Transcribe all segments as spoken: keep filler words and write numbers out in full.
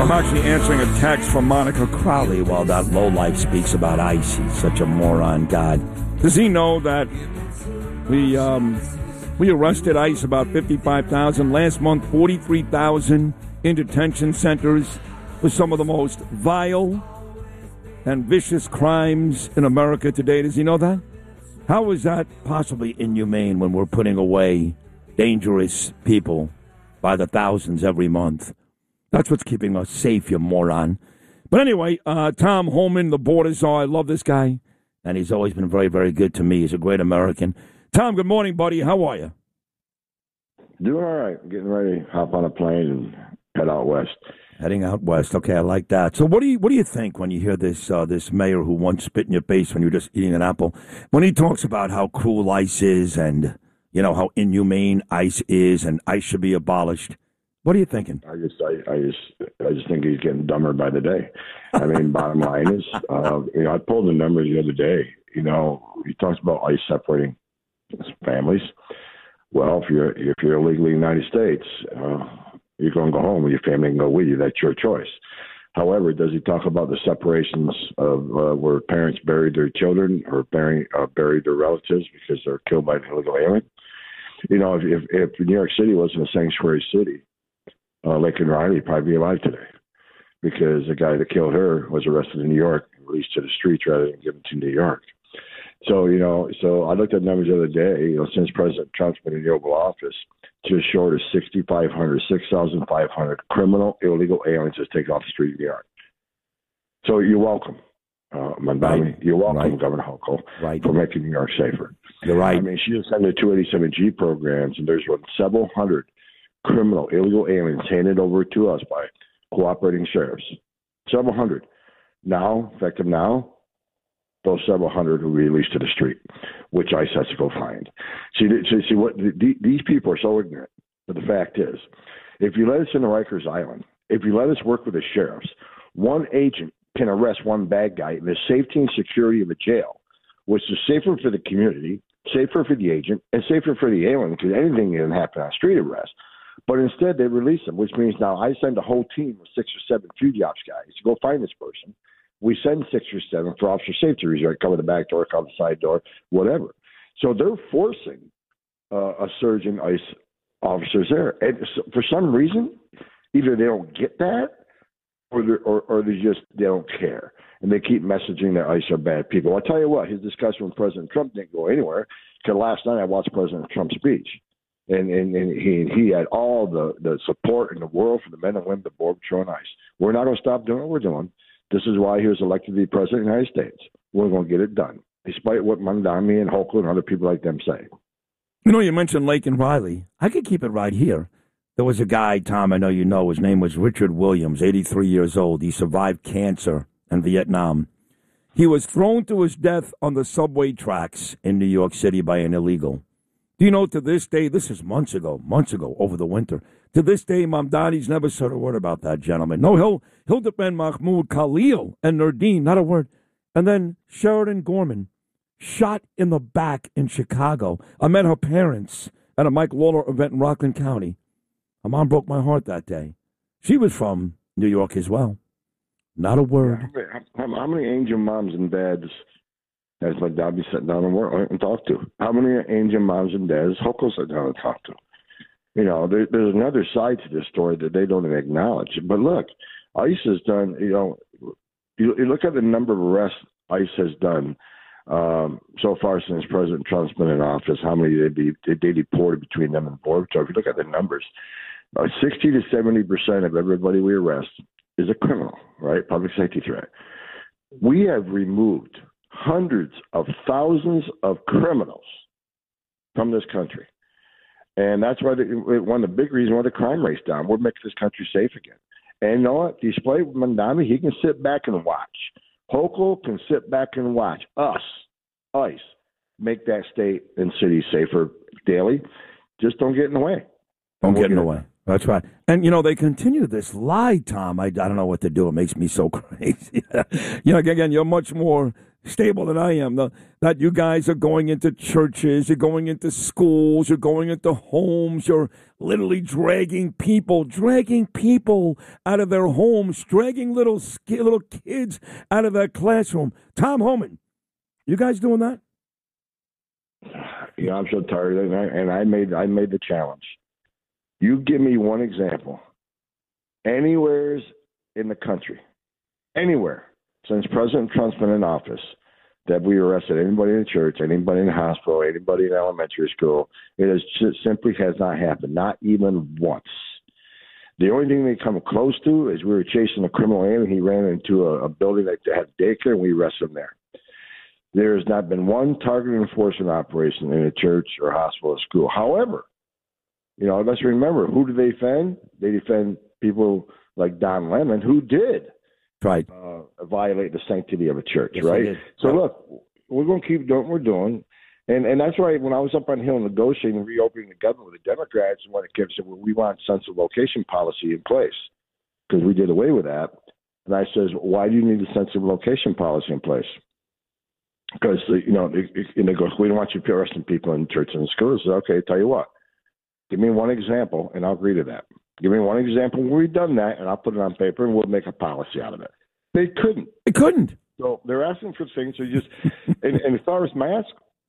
I'm actually answering a text from Monica Crowley while that lowlife speaks about ICE. He's such a moron, God. Does he know that we um, we arrested ICE about fifty-five thousand? Last month, forty-three thousand in detention centers for some of the most vile and vicious crimes in America today. Does he know that? How is that possibly inhumane when we're putting away dangerous people by the thousands every month? That's what's keeping us safe, you moron. But anyway, uh, Tom Homan, the border czar, I love this guy, and he's always been very, very good to me. He's a great American. Tom, good morning, buddy. How are you? Doing all right. Getting ready to hop on a plane and head out west. Heading out west. Okay, I like that. So what do you what do you think when you hear this uh, this mayor who once spit in your face when you were just eating an apple, when he talks about how cruel ICE is and, you know, how inhumane ICE is and ICE should be abolished? What are you thinking? I just, I, I just, I just think he's getting dumber by the day. I mean, bottom line is, uh, you know, I pulled the numbers the other day. You know, he talks about ICE separating families. Well, if you're if you're illegally in the United States, uh, you're going to go home with your family and go with you. That's your choice. However, does he talk about the separations of uh, where parents buried their children or bury, uh, buried their relatives because they're killed by an illegal alien? You know, if, if, if New York City wasn't a sanctuary city, Uh, Laken Riley would probably be alive today because the guy that killed her was arrested in New York and released to the streets rather than given to New York. So, you know, so I looked at numbers the other day, you know, since President Trump's been in the Oval Office, just short of sixty-five hundred, six thousand five hundred criminal illegal aliens just taken off the street of New York. So you're welcome, uh, Mandami. Right. You're welcome, right. Governor Hochul, right. for making New York safer. You're right. I mean, she just sent the two eighty-seven G programs, and there's what, several hundred criminal illegal aliens handed over to us by cooperating sheriffs. Several hundred. Now, effective now, those several hundred will be released to the street, which ICE has to go find. See, see, see what the, these people are so ignorant. But the fact is, if you let us into Rikers Island, if you let us work with the sheriffs, one agent can arrest one bad guy in the safety and security of a jail, which is safer for the community, safer for the agent, and safer for the alien because anything can happen on street arrest. But instead, they release them, which means now I send a whole team of six or seven Fuji Ops guys to go find this person. We send six or seven for officer safety reasons, cover the back door, cover the side door, whatever. So they're forcing uh, a surge in ICE officers there. And so for some reason, either they don't get that or, or, or they just they don't care. And they keep messaging that ICE are bad people. I'll tell you what, his discussion with President Trump didn't go anywhere because last night I watched President Trump's speech. And, and, and he he had all the, the support in the world for the men and women of Border Patrol and ICE. We're not going to stop doing what we're doing. This is why he was elected to be president of the United States. We're going to get it done, despite what Mandami and Hochul and other people like them say. You know, you mentioned Laken Riley. I could keep it right here. There was a guy, Tom, I know you know. His name was Richard Williams, eighty-three years old. He survived cancer in Vietnam. He was thrown to his death on the subway tracks in New York City by an illegal. Do you know, to this day, this is months ago, months ago, over the winter. To this day, Mamdani's never said a word about that gentleman. No, he'll he'll defend Mahmoud Khalil and Nurdin, not a word. And then Sheridan Gorman, shot in the back in Chicago. I met her parents at a Mike Lawler event in Rockland County. Her mom broke my heart that day. She was from New York as well. Not a word. Yeah, how, how, how many angel moms and dads has my dad be sitting down and, work, and talk to? How many angel moms and dads Hochul sit down and talk to? You know, there, there's another side to this story that they don't even acknowledge. But look, ICE has done, you know, you, you look at the number of arrests ICE has done um, so far since President Trump's been in office, how many they, be, they deported between them and Border Patrol. If you look at the numbers, uh, sixty to seventy percent of everybody we arrest is a criminal, right? Public safety threat. We have removed hundreds of thousands of criminals from this country. And that's why the, one of the big reasons why the crime rate's down. We're making this country safe again. And you know what? Display with Mandami, he can sit back and watch. Hochul can sit back and watch us, ICE, make that state and city safer daily. Just don't get in the way. Don't get in the way. That's right. And, you know, they continue this lie, Tom. I, I don't know what to do. It makes me so crazy. You know, again, you're much more stable than I am. The, that you guys are going into churches, you're going into schools, you're going into homes, you're literally dragging people, dragging people out of their homes, dragging little little kids out of their classroom. Tom Homan, you guys doing that? Yeah, I'm so tired, and I, and I made I made the challenge. You give me one example, anywheres in the country, anywhere since President Trump's been in office, that we arrested anybody in the church, anybody in the hospital, anybody in elementary school. It has just simply has not happened, not even once. The only thing they come close to is we were chasing a criminal alien. He ran into a, a building that had daycare, and we arrested him there. There has not been one targeted enforcement operation in a church or hospital or school. However, you know, let's remember, who do they defend? They defend people like Don Lemon, who did right. uh, violate the sanctity of a church, yes, right? So, look, we're going to keep doing what we're doing. And and that's why when I was up on the Hill negotiating and reopening the government with the Democrats, and when it came to, well, we want sensitive location policy in place because we did away with that. And I says, why do you need a sensitive location policy in place? Because, you know, it, it, and they go, we don't want you arresting people in churches and schools. I said, okay, tell you what. Give me one example, and I'll agree to that. Give me one example where we've done that, and I'll put it on paper, and we'll make a policy out of it. They couldn't. They couldn't. So they're asking for things. So just, and, and as far as masks,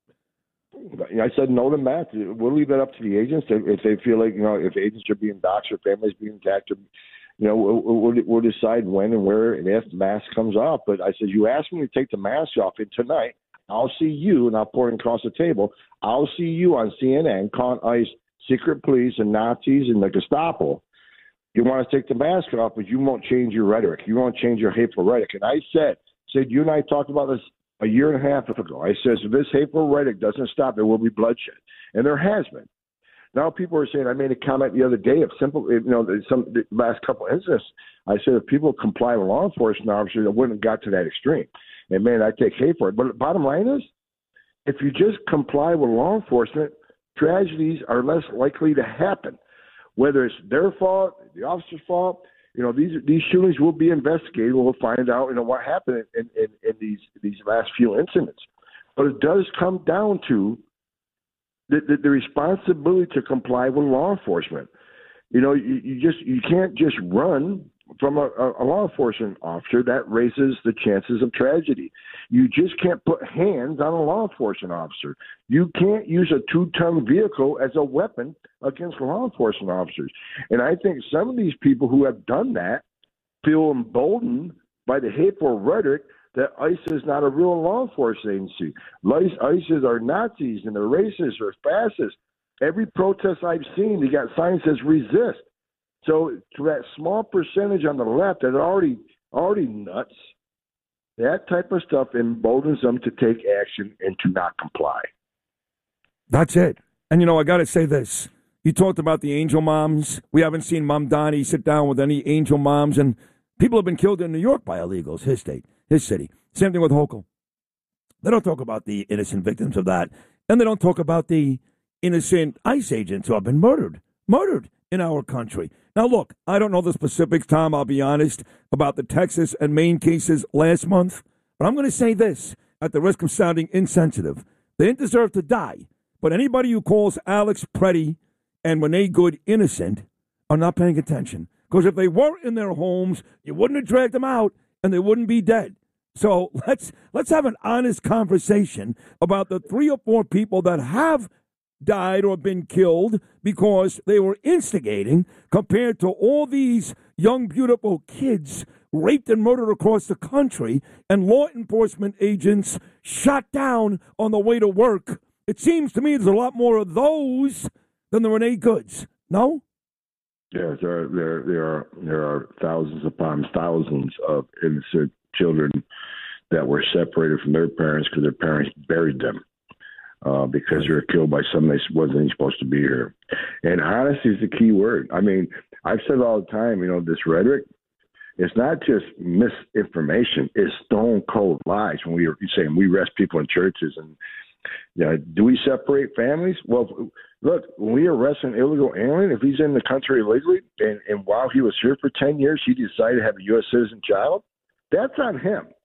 I said no to masks. We'll leave that up to the agents if they feel like, you know, if agents are being doxxed or families being attacked, or, you know, we'll, we'll, we'll decide when and where and if mask comes off. But I said, you ask me to take the mask off, and tonight I'll see you, and I'll pour it across the table. I'll see you on C N N calling ICE secret police and Nazis and the Gestapo. You want to take the mask off, but you won't change your rhetoric. You won't change your hateful rhetoric. And I said, said you and I talked about this a year and a half ago. I said, if this hateful rhetoric doesn't stop, there will be bloodshed. And there has been. Now people are saying, I made a comment the other day of simple, you know, some the last couple of incidents. I said, if people comply with law enforcement officers, it wouldn't have got to that extreme. And man, I take hate for it. But the bottom line is, if you just comply with law enforcement, tragedies are less likely to happen. Whether it's their fault, the officer's fault, you know, these these shootings will be investigated. We'll find out, you know, what happened in, in, in these these last few incidents. But it does come down to the, the, the responsibility to comply with law enforcement. You know, you, you just you can't just run from a, a law enforcement officer. That raises the chances of tragedy. You just can't put hands on a law enforcement officer. You can't use a two-ton vehicle as a weapon against law enforcement officers. And I think some of these people who have done that feel emboldened by the hateful rhetoric that ICE is not a real law enforcement agency. ICE, ICE are Nazis and they're racist or fascist. Every protest I've seen, they got signs that says resist. So to that small percentage on the left that are already already nuts, that type of stuff emboldens them to take action and to not comply. That's it. And, you know, I got to say this. You talked about the angel moms. We haven't seen Mamdani sit down with any angel moms, and people have been killed in New York by illegals, his state, his city. Same thing with Hochul. They don't talk about the innocent victims of that, and they don't talk about the innocent ICE agents who have been murdered, murdered in our country. Now, look, I don't know the specifics, Tom, I'll be honest, about the Texas and Maine cases last month, but I'm going to say this, at the risk of sounding insensitive. They didn't deserve to die, but anybody who calls Alex Preddy and Renee Good innocent are not paying attention. Because if they were in their homes, you wouldn't have dragged them out, and they wouldn't be dead. So let's let's have an honest conversation about the three or four people that have died or been killed because they were instigating, compared to all these young, beautiful kids raped and murdered across the country and law enforcement agents shot down on the way to work. It seems to me there's a lot more of those than the Renee Goods. No? Yes, there are, there, there are there are thousands upon thousands of innocent children that were separated from their parents because their parents buried them. Uh, because they were killed by someone that wasn't supposed to be here. And honesty is the key word. I mean, I've said all the time, you know, this rhetoric, it's not just misinformation, it's stone cold lies. When we are saying we arrest people in churches and, you know, do we separate families? Well, look, when we arrest an illegal alien, if he's in the country illegally and, and while he was here for ten years, he decided to have a U S citizen child, that's on him.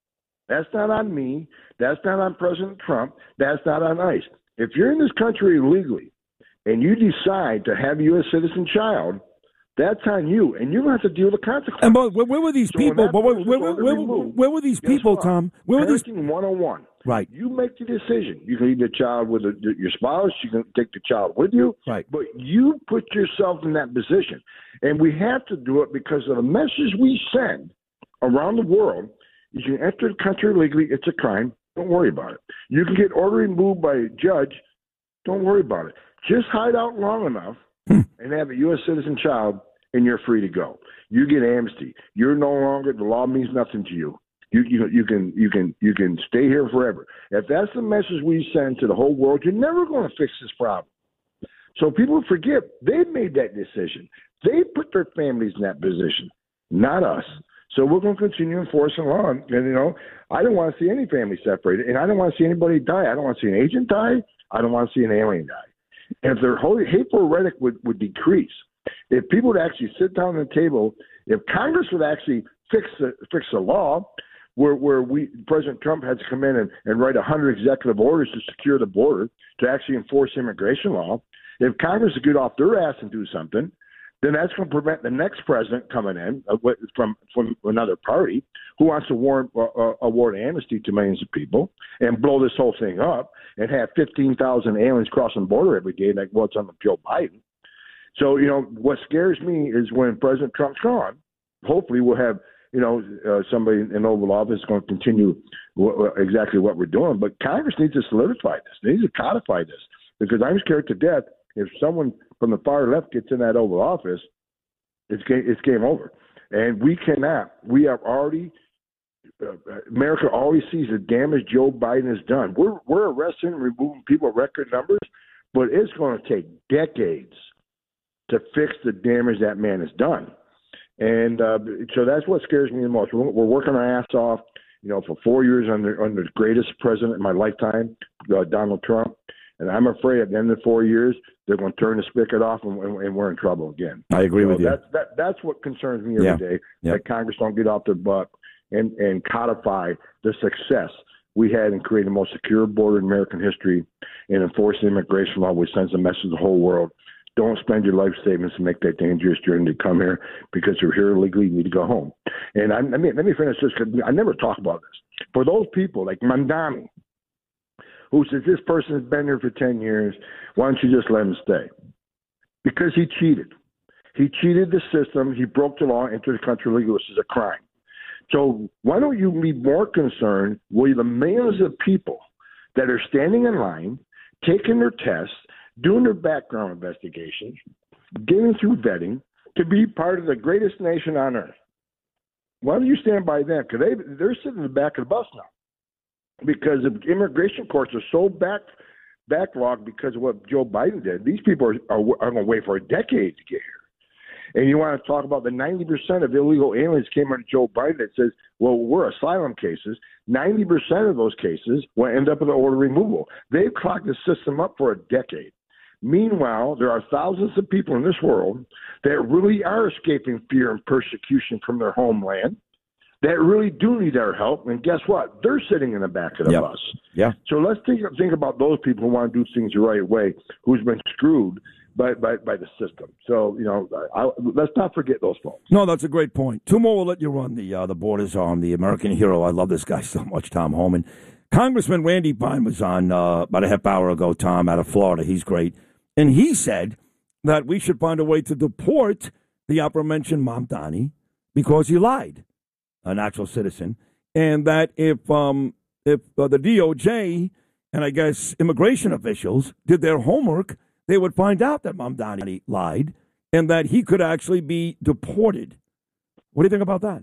That's not on me. That's not on President Trump. That's not on ICE. If you're in this country illegally and you decide to have a U S citizen child, that's on you, and you don't have to deal with the consequences. And but where, where were these so people? But where, where, where, where, removed, where were these people, what? Tom? Where were these? Parenting one oh one. Right. You make the decision. You can leave the child with a, your spouse. You can take the child with you. Right. But you put yourself in that position. And we have to do it because of the message we send around the world. You can enter the country illegally. It's a crime. Don't worry about it. You can get order removed by a judge. Don't worry about it. Just hide out long enough and have a U S citizen child, and you're free to go. You get amnesty. You're no longer, the law means nothing to you. You, you, you can you can you can stay here forever. If that's the message we send to the whole world, you're never going to fix this problem. So people forget they made that decision. They put their families in that position, not us. So we're going to continue enforcing law. And, you know, I don't want to see any family separated, and I don't want to see anybody die. I don't want to see an agent die. I don't want to see an alien die. And if their whole hateful rhetoric would, would decrease, if people would actually sit down at the table, if Congress would actually fix the fix the law, where where we President Trump had to come in and, and write a hundred executive orders to secure the border to actually enforce immigration law, if Congress would get off their ass and do something, then that's going to prevent the next president coming in uh, from from another party who wants to warrant, uh, award amnesty to millions of people and blow this whole thing up and have fifteen thousand aliens crossing the border every day like what's on Joe Biden. So, you know, what scares me is when President Trump's gone, hopefully we'll have, you know, uh, somebody in Oval Office going to continue w- exactly what we're doing. But Congress needs to solidify this. They need to codify this because I'm scared to death if someone from the far left gets in that Oval Office, it's game, it's game over. And we cannot. We have already, uh, America always sees the damage Joe Biden has done. We're, we're arresting and removing people at record numbers, but it's going to take decades to fix the damage that man has done. And uh, so that's what scares me the most. We're, we're working our ass off, you know, for four years under, under the greatest president in my lifetime, uh, Donald Trump. And I'm afraid at the end of the four years, they're going to turn the spigot off and, and we're in trouble again. I agree so with you. That's, that, that's what concerns me every yeah. day, yeah. that Congress don't get off their butt and, and codify the success we had in creating the most secure border in American history and enforcing immigration law, which sends a message to the whole world. Don't spend your life savings to make that dangerous journey to come here because you're here illegally. You need to go home. And I, let me let me finish this because I never talk about this. For those people like Mamdani, who says this person has been here for ten years, why don't you just let him stay? Because he cheated. He cheated the system. He broke the law, entered the country illegally, which is a crime. So why don't you be more concerned with the millions of people that are standing in line, taking their tests, doing their background investigations, getting through vetting to be part of the greatest nation on earth? Why don't you stand by them? Because they, they're sitting in the back of the bus now. Because the immigration courts are so back backlogged because of what Joe Biden did. These people are, are, are going to wait for a decade to get here. And you want to talk about the ninety percent of illegal aliens came under Joe Biden that says, well, we're asylum cases. ninety percent of those cases will end up in the order removal. They've clogged the system up for a decade. Meanwhile, there are thousands of people in this world that really are escaping fear and persecution from their homeland that really do need our help. And guess what? They're sitting in the back of the yep. bus. Yeah. So let's think, think about those people who want to do things the right way, who's been screwed by, by, by the system. So, you know, I, I, let's not forget those folks. No, that's a great point. Two more, we'll let you run. The uh, the Borders on the American hero. I love this guy so much, Tom Homan. Congressman Randy Bynum was on uh, about a half hour ago, Tom, out of Florida. He's great. And he said that we should find a way to deport the aforementioned Mamdani because he lied, an actual citizen, and that if um, if uh, the D O J and I guess immigration officials did their homework, they would find out that Mamdani lied and that he could actually be deported. What do you think about that?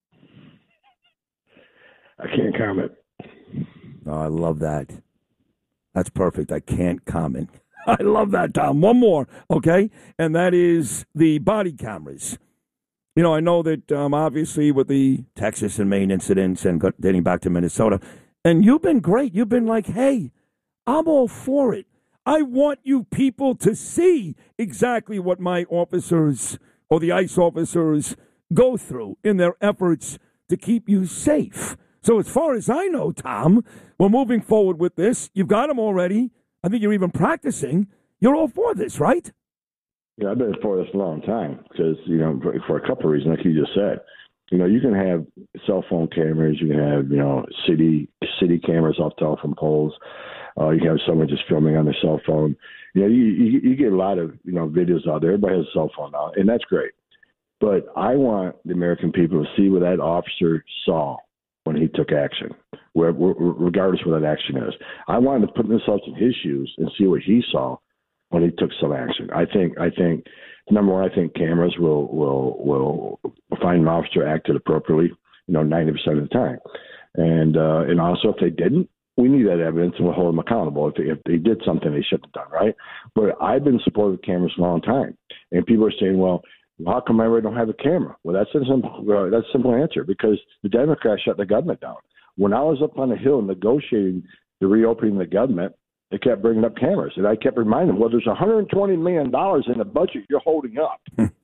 I can't comment. Oh, I love that. That's perfect. I can't comment. I love that, Tom. One more, okay? And that is the body cameras. You know, I know that um, obviously with the Texas and Maine incidents and dating back to Minnesota, and you've been great. You've been like, hey, I'm all for it. I want you people to see exactly what my officers or the ICE officers go through in their efforts to keep you safe. So as far as I know, Tom, we're moving forward with this. You've got them already. I think you're even practicing. You're all for this, right? Yeah, I've been for this a long time because, you know, for, for a couple of reasons, like you just said. You know, you can have cell phone cameras. You can have, you know, city city cameras off telephone poles. Uh, you can have someone just filming on their cell phone. You know, you, you, you get a lot of, you know, videos out there. Everybody has a cell phone now, and that's great. But I want the American people to see what that officer saw when he took action, where, regardless of what that action is. I want him to put themselves in his shoes and see what he saw when he took some action. I think, I think, number one, I think cameras will will will find an officer acted appropriately, you know, ninety percent of the time. And uh, and also, if they didn't, we need that evidence and we'll hold them accountable if they, if they did something they shouldn't have done, right? But I've been supportive of cameras for a long time. And people are saying, well, how come everybody don't have a camera? Well, that's a simple, uh, that's a simple answer, because the Democrats shut the government down. When I was up on the Hill negotiating the reopening of the government, they kept bringing up cameras. And I kept reminding them, well, there's one hundred twenty million dollars in the budget you're holding up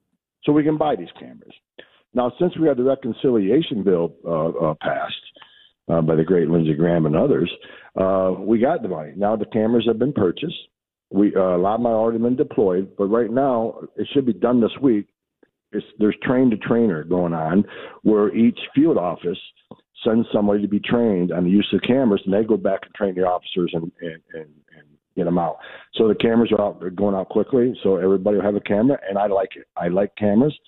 so we can buy these cameras. Now, since we had the reconciliation bill uh, uh, passed uh, by the great Lindsey Graham and others, uh, we got the money. Now the cameras have been purchased. We uh, a lot of them have already been deployed, but right now it should be done this week. It's, there's train to trainer going on where each field office sends somebody to be trained on the use of cameras, and they go back and train the officers and, and, and, and get them out. So the cameras are out, they're going out quickly, so everybody will have a camera, and I like it. I like cameras.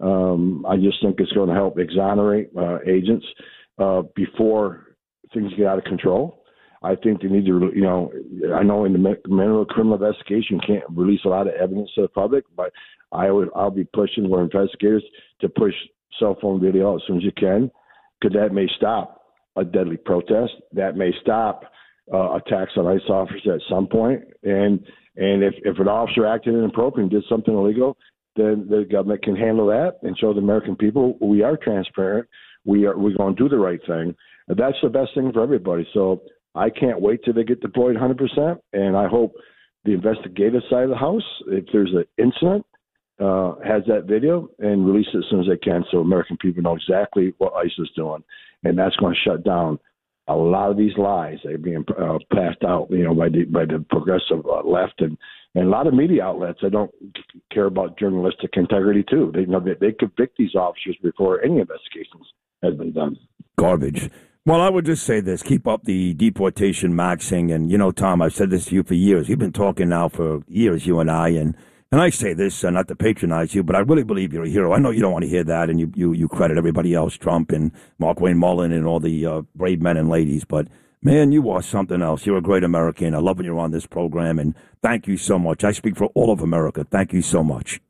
Um, I just think it's going to help exonerate uh, agents uh, before things get out of control. I think they need to, you know, I know in the middle of criminal investigation, you can't release a lot of evidence to the public, but I would, I'll be pushing for investigators to push cell phone video as soon as you can, because that may stop a deadly protest. That may stop uh, attacks on ICE officers at some point. And and if, if an officer acted inappropriately and did something illegal, then the government can handle that and show the American people we are transparent. We are we're going to do the right thing. And that's the best thing for everybody. So I can't wait till they get deployed one hundred percent. And I hope the investigative side of the House, if there's an incident, uh, has that video and release it as soon as they can so American people know exactly what ICE is doing. And that's going to shut down a lot of these lies that are being uh, passed out, you know, by the, by the progressive uh, left and, and a lot of media outlets that don't care about journalistic integrity, too. They you know they, they convict these officers before any investigations has been done. Garbage. Well, I would just say this. Keep up the deportation maxing. And, you know, Tom, I've said this to you for years. We've been talking now for years, you and I. And, and I say this, uh, not to patronize you, but I really believe you're a hero. I know you don't want to hear that, and you, you, you credit everybody else, Trump and Mark Wayne Mullen and all the uh, brave men and ladies. But, man, you are something else. You're a great American. I love when you're on this program, and thank you so much. I speak for all of America. Thank you so much.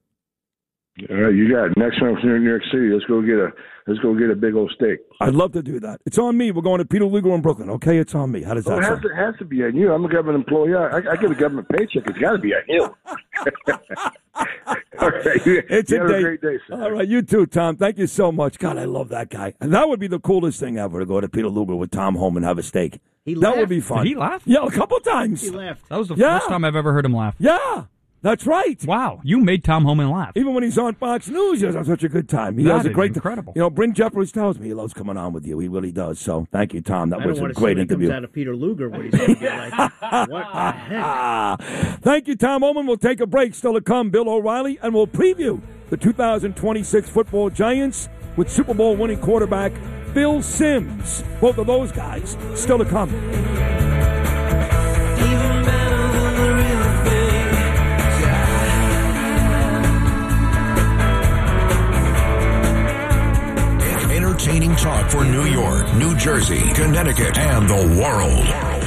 All right, you got it. Next time we're in New York City, let's go get a let's go get a big old steak. I'd love to do that. It's on me. We're going to Peter Luger in Brooklyn. Okay, it's on me. How does that well, it has sound? to, it has to be on you. I'm a government employee. I, I get a government paycheck. It's got to be on you. All right, you, it's you a, have day. a great day, sir. All right, you too, Tom. Thank you so much. God, I love that guy. And that would be the coolest thing ever, to go to Peter Luger with Tom home and have a steak. He that laughed. would be fun. Did he laugh? Yeah, a couple times. He laughed. That was the Yeah. first time I've ever heard him laugh. Yeah. That's right. Wow, you made Tom Homan laugh. Even when he's on Fox News, he has such a good time. He That has a is great, incredible. You know, Bryn Jeffers tells me he loves coming on with you. He really does. So thank you, Tom. That I was don't a want to great see when interview. He comes out of Peter Luger, what he's going to be like. What the heck? Thank you, Tom Oman. We'll take a break. Still to come, Bill O'Reilly, and we'll preview the two thousand twenty-six football Giants with Super Bowl winning quarterback Phil Simms. Both of those guys still to come. Entertaining talk for New York, New Jersey, Connecticut, and the world.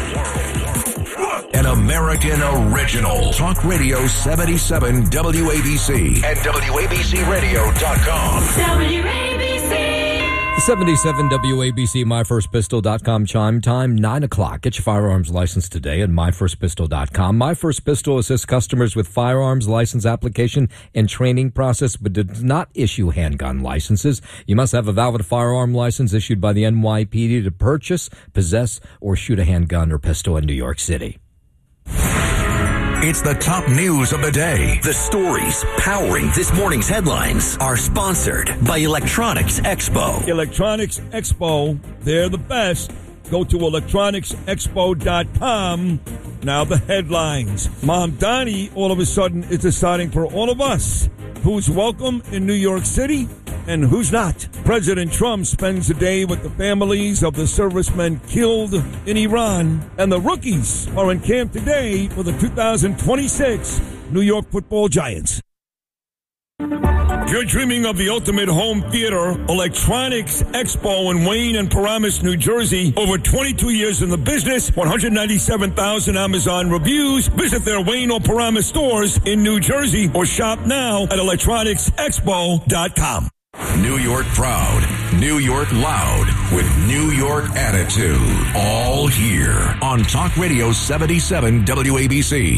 An American original. Talk Radio seventy-seven W A B C and W A B C radio dot com. W A B C. seventy-seven W A B C, my first pistol dot com chime time, nine o'clock. Get your firearms license today at my first pistol dot com. My First Pistol assists customers with firearms license application and training process, but does not issue handgun licenses. You must have a valid firearm license issued by the N Y P D to purchase, possess, or shoot a handgun or pistol in New York City. It's the top news of the day. The stories powering this morning's headlines are sponsored by Electronics Expo. Electronics Expo, they're the best. Go to electronics expo dot com. Now the headlines. Mom Donnie all of a sudden is deciding for all of us who's welcome in New York City and who's not. President Trump spends the day with the families of the servicemen killed in Iran. And the rookies are in camp today for the two thousand twenty-six New York Football Giants. If you're dreaming of the ultimate home theater, Electronics Expo in Wayne and Paramus, New Jersey. Over twenty-two years in the business, one hundred ninety-seven thousand Amazon reviews. Visit their Wayne or Paramus stores in New Jersey or shop now at electronics expo dot com. New York proud, New York loud, with New York attitude. All here on Talk Radio seventy-seven W A B C.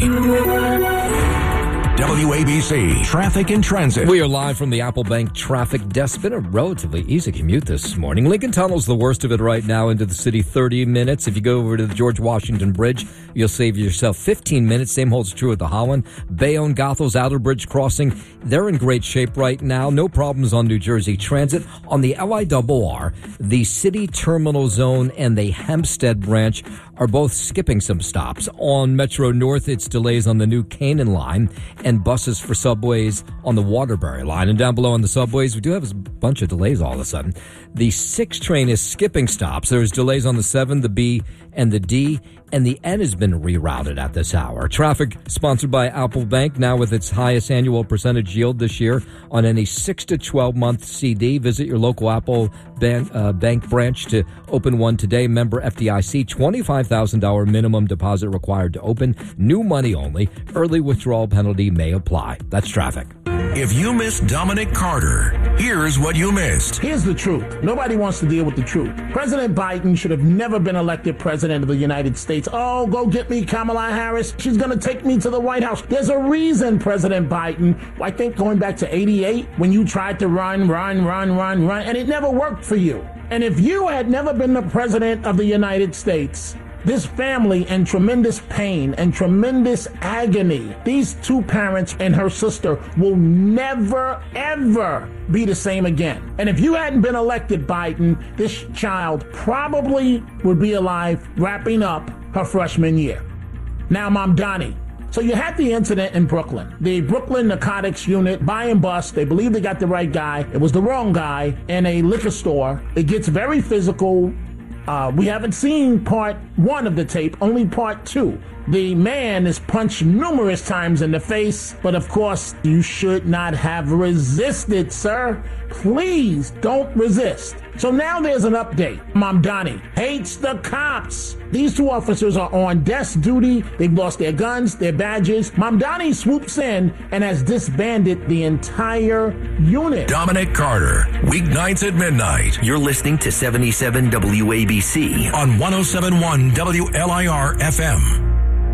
W A B C Traffic and Transit. We are live from the Apple Bank traffic desk. Been a relatively easy commute this morning. Lincoln Tunnel's the worst of it right now into the city, thirty minutes. If you go over to the George Washington Bridge, you'll save yourself fifteen minutes. Same holds true at the Holland. Bayonne, Gothel's Outer Bridge crossing, they're in great shape right now. No problems on New Jersey Transit. On the L I R R, the City Terminal Zone and the Hempstead branch are both skipping some stops. On Metro North, it's delays on the new Canaan line and buses for subways on the Waterbury line. And down below on the subways, we do have a bunch of delays all of a sudden. The six train is skipping stops. There's delays on the seven, the B, and the D, and the N has been rerouted at this hour. Traffic sponsored by Apple Bank, now with its highest annual percentage yield this year on any six to twelve month C D. Visit your local Apple Bank, uh, bank branch to open one today. Member F D I C, twenty-five thousand dollars minimum deposit required to open. New money only. Early withdrawal penalty may apply. That's traffic. If you missed Dominic Carter, here's what you missed. Here's the truth. Nobody wants to deal with the truth. President Biden should have never been elected president of the United States. Oh, go get me Kamala Harris. She's going to take me to the White House. There's a reason, President Biden. I think going back to eighty-eight, when you tried to run, run, run, run, run, and it never worked for you. And if you had never been the president of the United States, this family in tremendous pain and tremendous agony, these two parents and her sister will never, ever be the same again. And if you hadn't been elected, Biden, this child probably would be alive wrapping up her freshman year. Now, Mom Donnie. So you had the incident in Brooklyn. The Brooklyn Narcotics Unit, buy and bust. They believe they got the right guy. It was the wrong guy in a liquor store. It gets very physical. Uh, we haven't seen part one of the tape, only part two. The man is punched numerous times in the face, but of course, you should not have resisted, sir. Please don't resist. So now there's an update. Mom Donnie hates the cops. These two officers are on desk duty. They've lost their guns, their badges. Mom Donnie swoops in and has disbanded the entire unit. Dominic Carter, weeknights at midnight. You're listening to seventy-seven W A B C on one oh seven point one W L I R F M.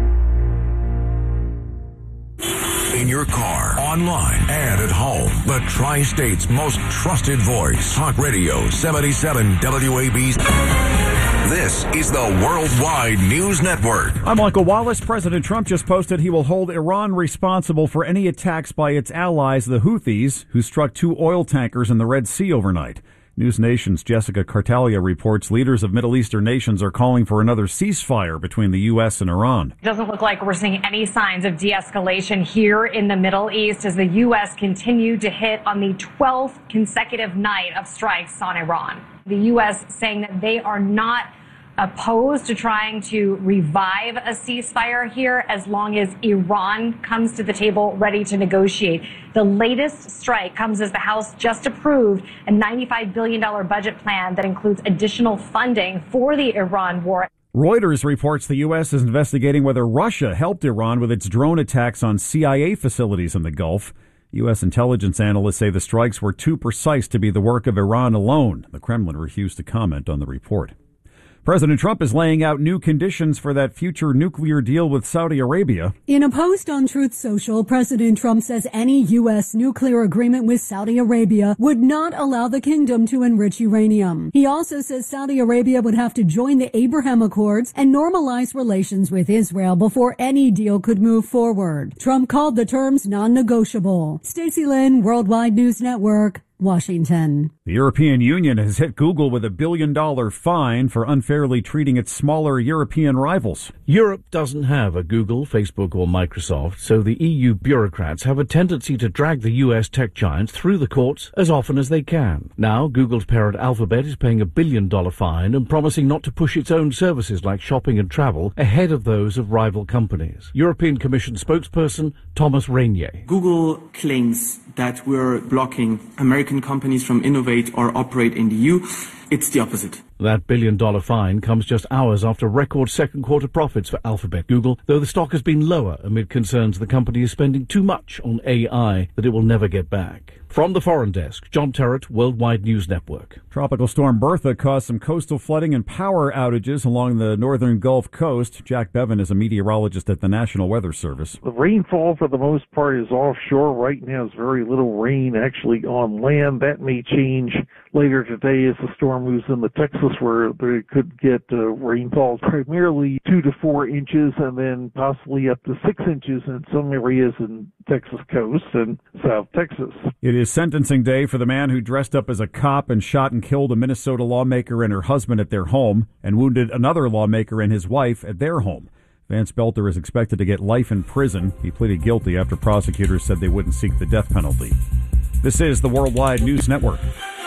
In your car, online, and at home. The Tri-State's most trusted voice. Talk Radio seventy-seven W A B C. This is the Worldwide News Network. I'm Michael Wallace. President Trump just posted he will hold Iran responsible for any attacks by its allies, the Houthis, who struck two oil tankers in the Red Sea overnight. News Nation's Jessica Cartalia reports leaders of Middle Eastern nations are calling for another ceasefire between the U S and Iran. It doesn't look like we're seeing any signs of de-escalation here in the Middle East as the U S continued to hit on the twelfth consecutive night of strikes on Iran. The U S saying that they are not opposed to trying to revive a ceasefire here as long as Iran comes to the table ready to negotiate. The latest strike comes as the House just approved a ninety-five billion dollars budget plan that includes additional funding for the Iran war. Reuters reports the U S is investigating whether Russia helped Iran with its drone attacks on C I A facilities in the Gulf. U S intelligence analysts say the strikes were too precise to be the work of Iran alone. The Kremlin refused to comment on the report. President Trump is laying out new conditions for that future nuclear deal with Saudi Arabia. In a post on Truth Social, President Trump says any U S nuclear agreement with Saudi Arabia would not allow the kingdom to enrich uranium. He also says Saudi Arabia would have to join the Abraham Accords and normalize relations with Israel before any deal could move forward. Trump called the terms non-negotiable. Stacey Lynn, Worldwide News Network, Washington. The European Union has hit Google with a billion dollar fine for unfairly treating its smaller European rivals. Europe doesn't have a Google, Facebook, or Microsoft, so the E U bureaucrats have a tendency to drag the U S tech giants through the courts as often as they can. Now, Google's parent Alphabet is paying a billion dollar fine and promising not to push its own services like shopping and travel ahead of those of rival companies. European Commission spokesperson Thomas Reynier. Google claims that we're blocking American companies from innovate or operate in the E U. It's the opposite. That billion-dollar fine comes just hours after record second-quarter profits for Alphabet Google, though the stock has been lower amid concerns the company is spending too much on A I that it will never get back. From the Foreign Desk, John Terrett, Worldwide News Network. Tropical storm Bertha caused some coastal flooding and power outages along the northern Gulf Coast. Jack Bevan is a meteorologist at the National Weather Service. The rainfall, for the most part, is offshore. Right now, there's very little rain actually on land. That may change later today as the storm moves into Texas, where they could get uh, rainfall primarily two to four inches and then possibly up to six inches in some areas in Texas coast and South Texas. It is sentencing day for the man who dressed up as a cop and shot and killed a Minnesota lawmaker and her husband at their home and wounded another lawmaker and his wife at their home. Vance Belter is expected to get life in prison. He pleaded guilty after prosecutors said they wouldn't seek the death penalty. This is the Worldwide News Network.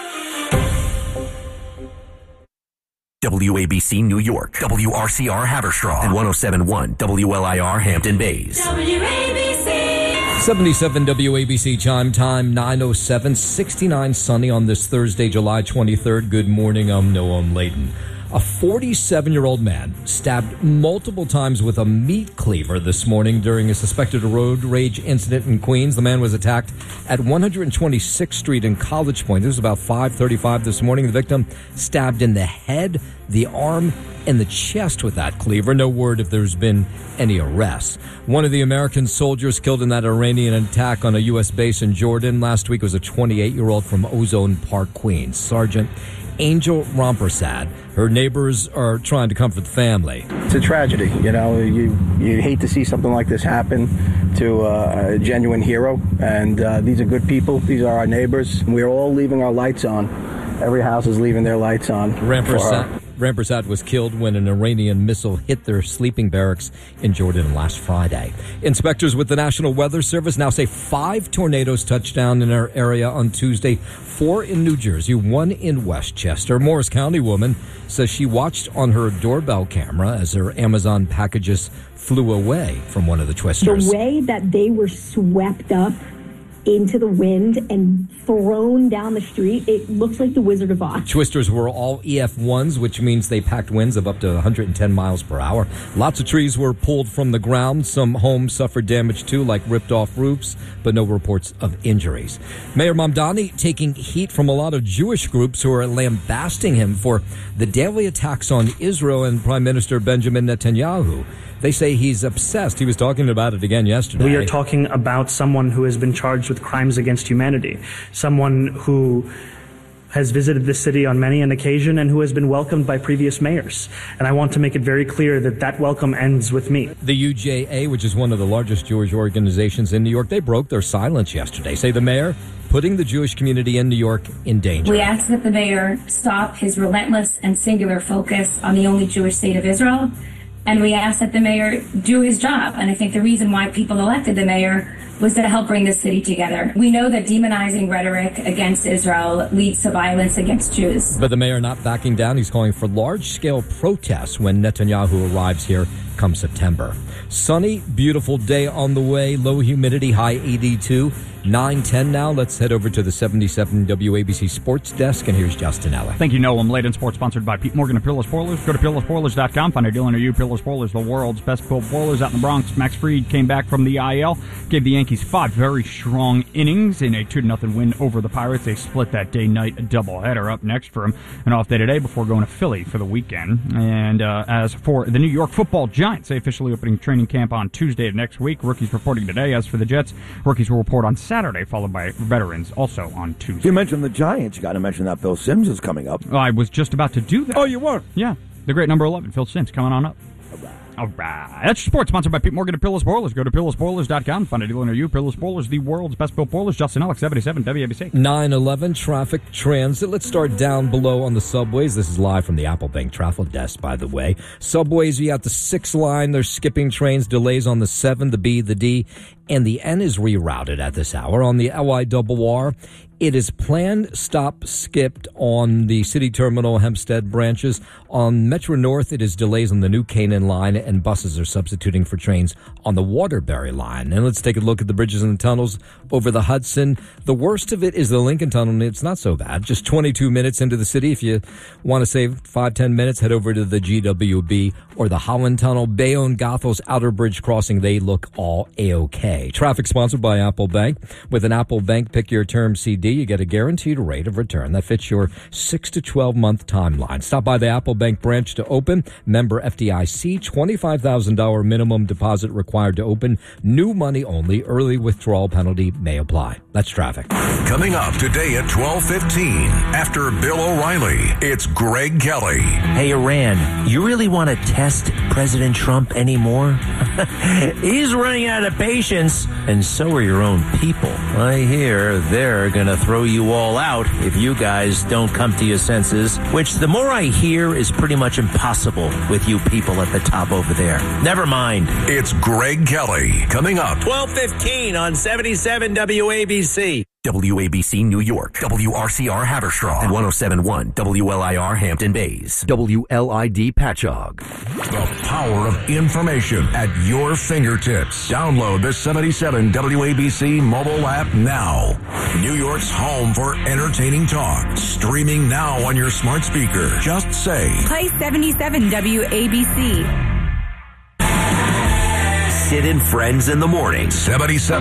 W A B C New York, W R C R Haverstraw, and one oh seven point one W L I R Hampton Bays. W A B C. seventy-seven W A B C chime time, nine oh seven, sixty-nine sunny on this Thursday, July twenty-third. Good morning, I'm Noam Layton. A forty-seven-year-old man stabbed multiple times with a meat cleaver this morning during a suspected road rage incident in Queens. The man was attacked at one twenty-sixth Street in College Point. This was about five thirty-five this morning. The victim stabbed in the head, the arm, and the chest with that cleaver. No word if there's been any arrests. One of the American soldiers killed in that Iranian attack on a U S base in Jordan last week was a twenty-eight-year-old from Ozone Park, Queens. Sergeant Angel Rompersad. Her neighbors are trying to comfort the family. It's a tragedy, you know. You you hate to see something like this happen to uh, a genuine hero, and uh, these are good people. These are our neighbors. We're all leaving our lights on. Every house is leaving their lights on. Rampersad, Rampersad was killed when an Iranian missile hit their sleeping barracks in Jordan last Friday. Inspectors with the National Weather Service now say five tornadoes touched down in our area on Tuesday, four in New Jersey, one in Westchester. Morris County woman says she watched on her doorbell camera as her Amazon packages flew away from one of the twisters. The way that they were swept up into the wind and thrown down the street, it looks like the Wizard of Oz. Twisters were all E F ones, which means they packed winds of up to one hundred ten miles per hour. Lots of trees were pulled from the ground. Some homes suffered damage too, like ripped off roofs, but no reports of injuries. Mayor Mamdani taking heat from a lot of Jewish groups who are lambasting him for the daily attacks on Israel and Prime Minister Benjamin Netanyahu. They say he's obsessed. He was talking about it again yesterday. We are talking about someone who has been charged with crimes against humanity, someone who has visited this city on many an occasion and who has been welcomed by previous mayors. And I want to make it very clear that that welcome ends with me. The U J A, which is one of the largest Jewish organizations in New York, they broke their silence yesterday. Say the mayor putting the Jewish community in New York in danger. We ask that the mayor stop his relentless and singular focus on the only Jewish state of Israel. And we ask that the mayor do his job. And I think the reason why people elected the mayor was to help bring the city together. We know that demonizing rhetoric against Israel leads to violence against Jews. But the mayor not backing down. He's calling for large-scale protests when Netanyahu arrives here come September. Sunny, beautiful day on the way. Low humidity, high eighty-two. nine ten now. Let's head over to the seventy-seven W A B C Sports Desk, and here's Justin Eller. Thank you, Noah. I'm late in sports, sponsored by Pete Morgan of Peerless Spoilers. Go to peerless spoilers dot com. Find a dealer near you. Peerless Spoilers, the world's best pulled boilers out in the Bronx. Max Fried came back from the I L, gave the Yankees five very strong innings in a two to nothing win over the Pirates. They split that day-night doubleheader. Up next for him, an off day today before going to Philly for the weekend. And uh, as for the New York Football Giants, they officially opening training camp on Tuesday of next week. Rookies reporting today. As for the Jets, rookies will report on Saturday, followed by veterans also on Tuesday. You mentioned the Giants. You got to mention that Phil Simms is coming up. I was just about to do that. Oh, you were? Yeah. The great number eleven, Phil Simms, coming on up. All right. That's sports, sponsored by Pete Morgan of Peerless Spoilers. Go to peerless spoilers dot com. Find a dealer near you. Peerless Spoilers, the world's best built boilers. Justin Alex, seventy-seven W A B C. nine eleven traffic transit. Let's start down below on the subways. This is live from the Apple Bank Travel Desk, by the way. Subways, you got the six line. They're skipping trains. Delays on the seven, the B, the D, and the N is rerouted at this hour. On the L I R R, it is planned stop skipped on the City Terminal Hempstead branches. On Metro North, it is delays on the New Canaan line, and buses are substituting for trains on the Waterbury line. And let's take a look at the bridges and the tunnels over the Hudson. The worst of it is the Lincoln Tunnel, and it's not so bad. Just twenty-two minutes into the city. If you want to save five, ten minutes, head over to the G W B or the Holland Tunnel. Bayonne, Gothel's Outer Bridge Crossing, they look all A-OK. Traffic sponsored by Apple Bank. With an Apple Bank Pick Your Term C D, you get a guaranteed rate of return that fits your six to twelve month timeline. Stop by the Apple Bank branch to open. Member F D I C, twenty-five thousand dollars minimum deposit required to open. New money only. Early withdrawal penalty may apply. That's traffic. Coming up today at twelve fifteen, after Bill O'Reilly, it's Greg Kelly. Hey, Iran, you really want to test President Trump anymore? He's running out of patience, and so are your own people. I hear they're going to throw you all out if you guys don't come to your senses, which the more I hear is pretty much impossible with you people at the top over there. Never mind. It's Greg Kelly. Coming up. twelve fifteen on seventy-seven W A B C. W A B C New York, W R C R Haverstraw, and one oh seven point one W L I R Hampton Bays, W L I D Patchogue. The power of information at your fingertips. Download the seventy-seven W A B C mobile app now. New York's home for entertaining talk. Streaming now on your smart speaker. Just say, play seventy-seven W A B C. Sid and Friends in the morning. seventy-seven